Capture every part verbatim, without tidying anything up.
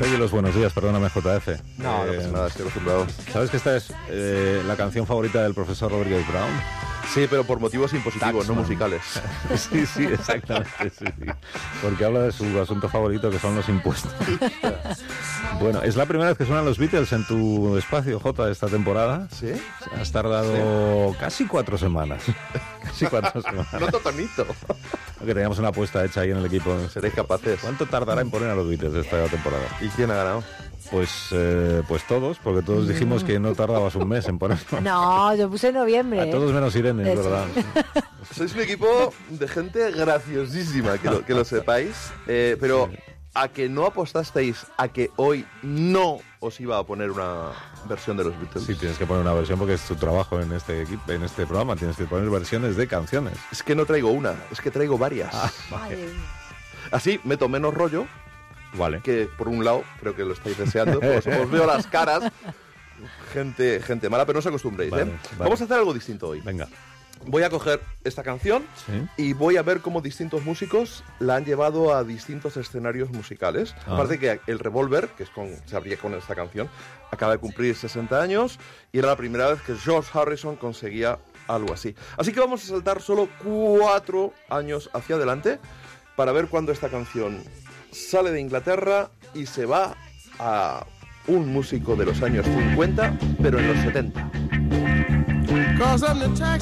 doy los buenos días, perdóname, J F. No, eh, no pasa nada, estoy acostumbrado. ¿Sabes que esta es eh, la canción favorita del profesor Rodríguez Brown? Sí, pero por motivos impositivos, Taxman. No musicales. Sí, sí, exactamente, sí, sí. Porque habla de su asunto favorito, que son los impuestos. Bueno, es la primera vez que suenan los Beatles en tu espacio, J, esta temporada. ¿Sí? Has tardado sí. casi cuatro semanas. Casi cuatro semanas. No totonito. Que teníamos una apuesta hecha ahí en el equipo. ¿Seréis capaces? ¿Cuánto tardará en poner a los Beatles esta temporada? ¿Y quién ha ganado? Pues eh, pues todos, porque todos dijimos que no tardabas un mes en ponerlo. No, yo puse noviembre. A todos menos Irene, es verdad. Sois un equipo de gente graciosísima, que lo, que lo sepáis, eh, pero a que no apostasteis a que hoy no os iba a poner una versión de los Beatles. Sí, tienes que poner una versión porque es tu trabajo en este equipo, en este programa, tienes que poner versiones de canciones. Es que no traigo una, es que traigo varias. Ah, vale. Así meto menos rollo. Vale. Que por un lado, creo que lo estáis deseando, pues os veo las caras. Gente, gente mala, pero no os acostumbréis, vale, ¿eh? Vale. Vamos a hacer algo distinto hoy. Venga. Voy a coger esta canción ¿Sí? y voy a ver cómo distintos músicos la han llevado a distintos escenarios musicales. Ah. Aparte que el Revolver, que es con, se abría con esta canción, acaba de cumplir sesenta años y era la primera vez que George Harrison conseguía algo así. Así que vamos a saltar solo cuatro años hacia adelante para ver cuándo esta canción sale de Inglaterra y se va a un músico de los años cincuenta, pero en los setenta. Cause I'm the tax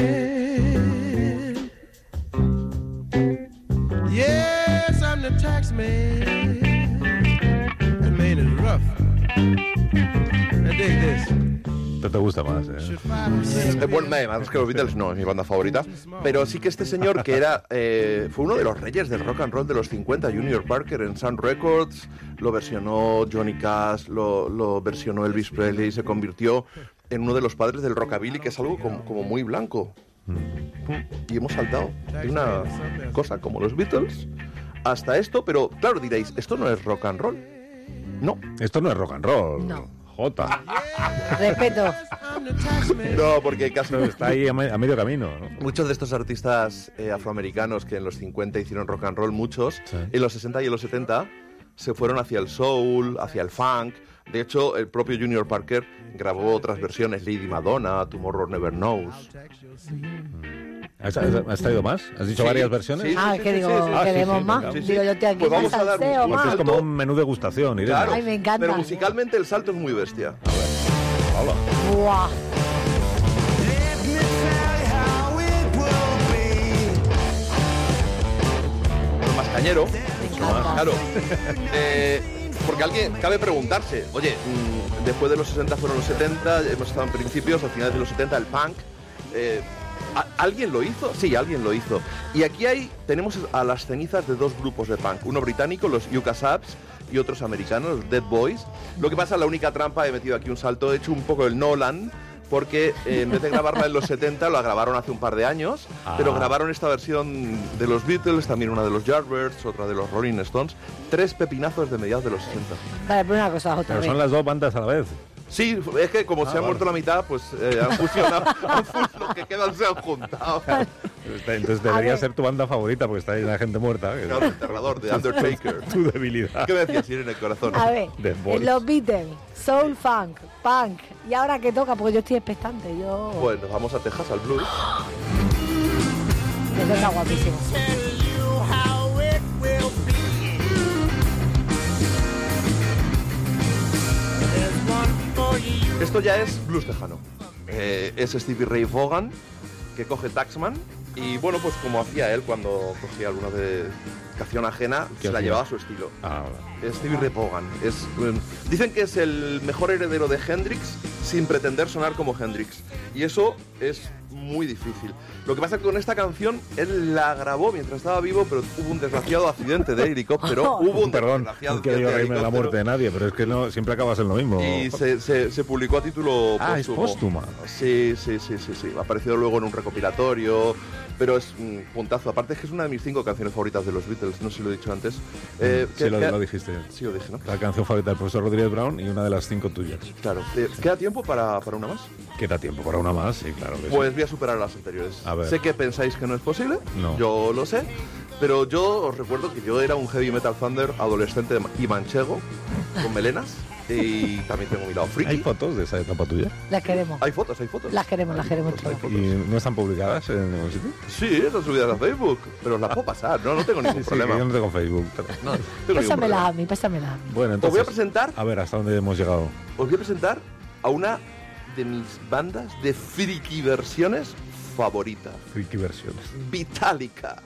man. Yes, I'm the tax man. That man is rough. Now dig this. Te gusta más, ¿eh? Eh, bueno, más que los Beatles no es mi banda favorita, pero sí que este señor que era eh, fue uno de los reyes del rock and roll de los cincuenta, Junior Parker en Sun Records, lo versionó Johnny Cash, lo, lo versionó Elvis Presley y se convirtió en uno de los padres del rockabilly, que es algo como, como muy blanco. Y hemos saltado de una cosa como los Beatles hasta esto, pero claro, diréis, esto no es rock and roll. No. Esto no es rock and roll. No. Jota. Respeto. No, porque casi está ahí a, me, a medio camino, ¿no? Muchos de estos artistas eh, afroamericanos que en los cincuenta hicieron rock and roll, muchos, sí. en los sesenta y en los setenta se fueron hacia el soul, hacia el funk. De hecho, el propio Junior Parker grabó otras versiones, Lady Madonna, Tomorrow Never Knows. ¿Has, has, has traído más? ¿Has dicho sí, varias versiones? Sí, ah, sí, que sí, digo, sí, sí, queremos sí, sí, más. venga. Sí, sí. Digo, yo estoy aquí Pues vamos más a dar salseo, un- más. Es como un menú degustación, Irene. Claro, Ay, me encanta. pero musicalmente el salto es muy bestia. A ver. Hola. Buah. Más cañero. Me encanta. Claro. Eh, porque alguien cabe preguntarse, oye, mmm, después de los sesenta fueron los setenta, hemos estado en principios, al finales de los setenta, el punk. Eh, ¿a- ¿Alguien lo hizo? Sí, alguien lo hizo. Y aquí hay, tenemos a las cenizas de dos grupos de punk. Uno británico, los Yucca Subs, y otros americanos, los Dead Boys. Lo que pasa, la única trampa, he metido aquí un salto, he hecho un poco el Nolan, porque eh, en vez de grabarla en los setenta, la grabaron hace un par de años, Ah. pero grabaron esta versión de los Beatles, también una de los Yardbirds, otra de los Rolling Stones, tres pepinazos de mediados de los sesenta. Vale, pero una cosa, otra Pero vez. son las dos bandas a la vez. Sí, es que como Ah, se han vale. muerto la mitad, pues eh, han fusionado, han fus- los que quedan se han juntado. Entonces A debería ver. ser tu banda favorita porque está ahí la gente muerta. que- Claro, el enterrador de Undertaker. Tu debilidad. ¿Qué me decías, ir en el corazón? A ver, The Boys. los Beatles, soul funk, punk. ¿Y ahora qué toca? Porque yo estoy expectante. Yo... Pues nos vamos a Texas, al blues. Eso está guapísimo. Esto ya es blues tejano. Eh, es Stevie Ray Vaughan, que coge Taxman, y bueno, pues como hacía él cuando cogía alguna de canción ajena, ¿Qué se la hacía? llevaba a su estilo. Ah, vale. Stevie Ray Vaughan. Es, um, dicen que es el mejor heredero de Hendrix sin pretender sonar como Hendrix. Y eso es muy difícil. Lo que pasa es que con esta canción él la grabó mientras estaba vivo, pero hubo un desgraciado accidente de helicóptero. Hubo un Perdón, desgraciado no quiero yo accidente de reírme de la muerte de nadie, pero es que no siempre acabas en lo mismo. y se, se, se publicó a título Ah, es póstuma. Sí, sí, sí, sí, sí. Ha aparecido luego en un recopilatorio, pero es un puntazo. Aparte es que es una de mis cinco canciones favoritas de los Beatles, no sé si lo he dicho antes. Eh, sí, ¿qué- lo, qué- lo dijiste. Sí, lo dije, ¿no? La canción favorita del profesor Rodríguez Brown y una de las cinco tuyas. Claro. Eh, ¿Queda tiempo para, para una más? ¿Queda tiempo para una más? Sí, claro que Pues voy a superar a las anteriores. A ver. Sé que pensáis que no es posible, No. yo lo sé, pero yo os recuerdo que yo era un heavy metal thunder adolescente y manchego, con melenas. Y también tengo mi lado friki. ¿Hay fotos de esa etapa tuya? Las queremos. Hay fotos, hay fotos. Las queremos, las Hay queremos fotos, hay todas. ¿Y fotos. no están publicadas en ningún sitio? Sí, están subidas a Facebook, pero os las puedo pasar, no, no tengo ningún Sí, problema. que yo no tengo Facebook. pero- No, tengo ningún Pásamelas problema. a mí, pásamelas a mí. Bueno, Os entonces... voy a presentar, A ver, ¿hasta dónde hemos llegado? os voy a presentar a una de mis bandas de friki versiones favoritas. Friki versiones. Metallica.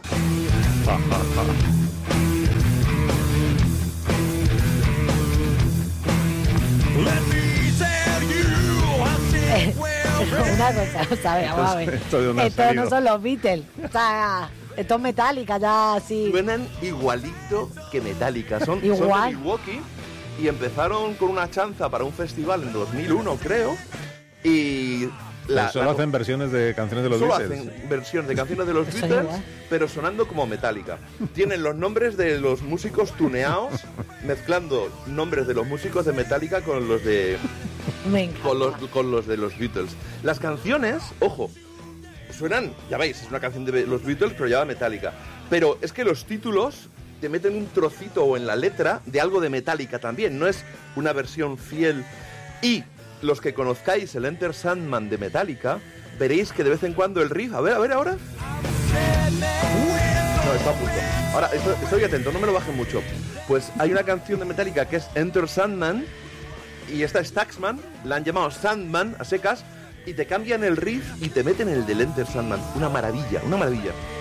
Eh, una cosa, ¿sabes? Vamos a ver. ¿Esto de dónde ha Estos salido? no son los Beatles. O sea, esto es Metallica, ya así. Suenan igualito que Metallica. Son, son de Igual. Milwaukee y empezaron con una chanza para un festival en dos mil uno, creo. Y Pero la, solo la- hacen versiones de canciones de los solo Beatles. hacen versiones de canciones de los Eso Beatles, igual. pero sonando como Metallica. Tienen los nombres de los músicos tuneados, mezclando nombres de los músicos de Metallica con los de Me encanta. con los, con los de los Beatles. Las canciones, ojo, suenan, ya veis, es una canción de los Beatles, pero ya va Metallica. Pero es que los títulos te meten un trocito o en la letra de algo de Metallica también, no es una versión fiel. Y los que conozcáis el Enter Sandman de Metallica, veréis que de vez en cuando el riff, a ver, a ver ahora. No, está a punto. Ahora, estoy, estoy atento, no me lo bajen mucho. Pues hay una canción de Metallica que es Enter Sandman, y esta es Taxman, la han llamado Sandman a secas, y te cambian el riff y te meten el del Enter Sandman. Una maravilla, una maravilla.